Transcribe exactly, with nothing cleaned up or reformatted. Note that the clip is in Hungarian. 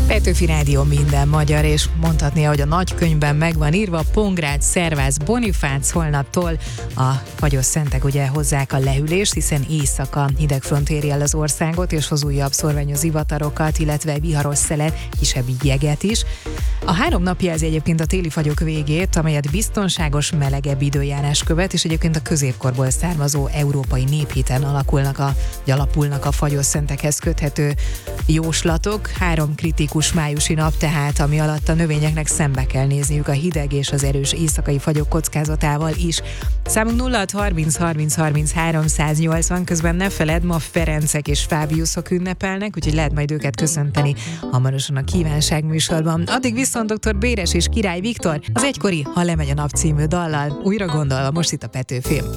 Petőfi Rádió minden magyar, és mondhatni, hogy a nagykönyvben megvan írva, Pongrácz, Szervász, Bonifác holnaptól a fagyos szentek ugye hozzák a lehűlést, hiszen éjszaka hidegfront éri el az országot, és hoz újabb szorványú zivatarokat, illetve viharos szelet, kisebb jeget is. A három nap jelzi egyébként a téli fagyok végét, amelyet biztonságos, melegebb időjárás követ, és egyébként a középkorból származó európai néphiten alakulnak a, alapulnak a fagyos szentekhez köthető jóslatok. Három kritikus májusi nap tehát, ami alatt a növényeknek szembe kell nézniük a hideg és az erős éjszakai fagyok kockázatával is. Számunk nulla hat harminc harminc harminc háromszáznyolcvan, közben ne feledd, ma Ferencek és Fábiuszok ünnepelnek, úgyhogy lehet majd őket köszönteni hamarosan a kívánság műsorban. Addig viszont dr. Béres és Király Viktor az egykori Ha lemegy a nap című dallal újra gondolva most itt a Petőfin.